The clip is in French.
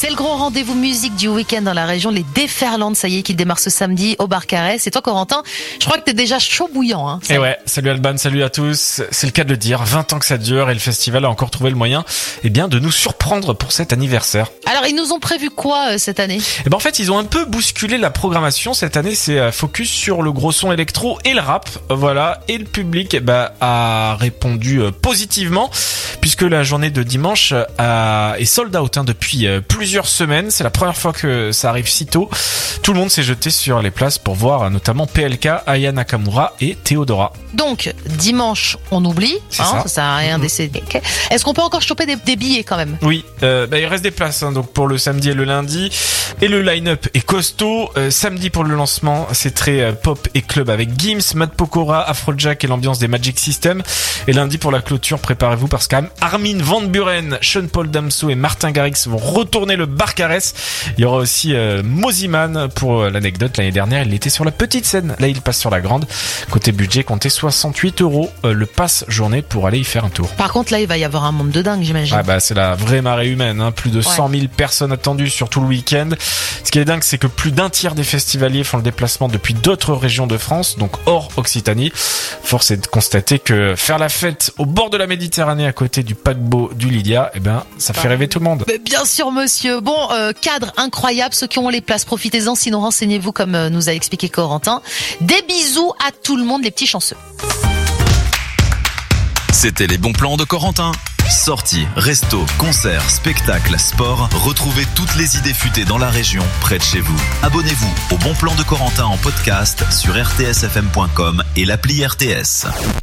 C'est le gros rendez-vous musique du week-end dans la région, les Déferlantes, ça y est, qui démarre ce samedi au Bar Carès. Et toi, Corentin, je crois que t'es déjà chaud bouillant. Hein, et ouais, salut Alban, salut à tous. C'est le cas de le dire, 20 ans que ça dure et le festival a encore trouvé le moyen de nous surprendre pour cet anniversaire. Alors, ils nous ont prévu quoi cette année ? En fait, ils ont un peu bousculé la programmation. Cette année, c'est focus sur le gros son électro et le rap. Voilà, et le public a répondu positivement puisque la journée de dimanche est sold out depuis plusieurs semaines. C'est la première fois que ça arrive si tôt. Tout le monde s'est jeté sur les places pour voir notamment PLK, Aya Nakamura et Théodora. Donc, dimanche, on oublie. Ça sert à rien d'essayer. Est-ce qu'on peut encore choper des billets quand même ? Oui, il reste des places donc pour le samedi et le lundi. Et le line-up est costaud. Samedi pour le lancement, c'est très pop et club avec Gims, Matt Pokora, Afrojack et l'ambiance des Magic System. Et lundi pour la clôture, préparez-vous parce qu'Armin van Buren, Sean Paul Damso et Martin Garrix vont retourner le Bar Carès. Il y aura aussi Moziman pour l'anecdote. L'année dernière, il était sur la petite scène. Là, il passe sur la grande. Côté budget, comptez 68 € le pass journée pour aller y faire un tour. Par contre, là, il va y avoir un monde de dingue, j'imagine. C'est la vraie marée humaine. Plus de 100 000 personnes attendues sur tout le week-end. Ce qui est dingue, c'est que plus d'un tiers des festivaliers font le déplacement depuis d'autres régions de France, donc hors Occitanie. Force est de constater que faire la fête au bord de la Méditerranée à côté du paquebot du Lydia, ça fait rêver tout le monde. Mais bien sûr, monsieur. Bon, cadre incroyable. Ceux qui ont les places, profitez-en. Sinon, renseignez-vous comme nous a expliqué Corentin. Des bisous à tout le monde, les petits chanceux. C'était les bons plans de Corentin. Sorties, restos, concerts, spectacles, sport, retrouvez toutes les idées futées dans la région, près de chez vous. Abonnez-vous au Bon Plan de Corentin en podcast sur rtsfm.com et l'appli RTS.